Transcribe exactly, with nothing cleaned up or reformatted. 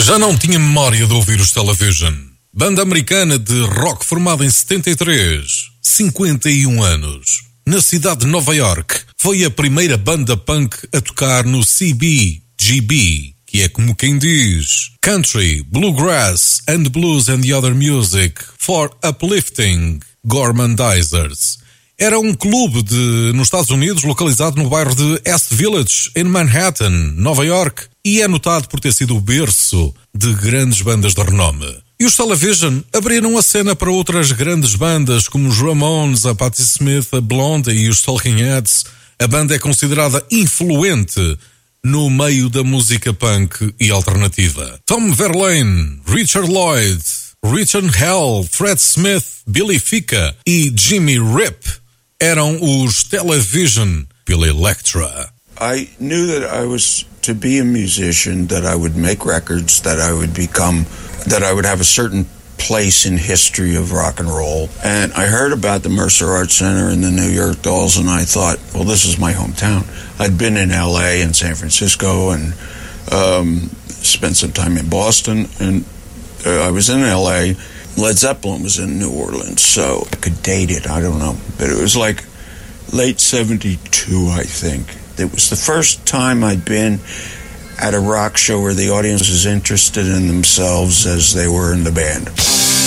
Já não tinha memória de ouvir os Television. Banda americana de rock formada em setenta e três, cinquenta e um anos. Na cidade de Nova York, foi a primeira banda punk a tocar no C B G B, que é como quem diz Country, Bluegrass and Blues and the Other Music for Uplifting Gormandizers. Era um clube de, nos Estados Unidos, localizado no bairro de East Village, em Manhattan, Nova York, e é notado por ter sido o berço de grandes bandas de renome. E os Television abriram a cena para outras grandes bandas, como os Ramones, a Patti Smith, a Blonde e os Talking Heads. A banda é considerada influente no meio da música punk e alternativa. Tom Verlaine, Richard Lloyd, Richard Hell, Fred Smith, Billy Ficca e Jimmy Rip eram os Television pela Elektra. I knew that I was to be a musician, that I would make records, that I would become, that I would have a certain place in history of rock and roll. And I heard about the Mercer Arts Center and the New York Dolls, and I thought, well, this is my hometown. I'd been in L A and San Francisco and um, spent some time in Boston, and uh, I was in L A. Led Zeppelin was in New Orleans, so I could date it, I don't know. But it was like late seventy-two, I think. It was the first time I'd been at a rock show where the audience was as interested in themselves as they were in the band.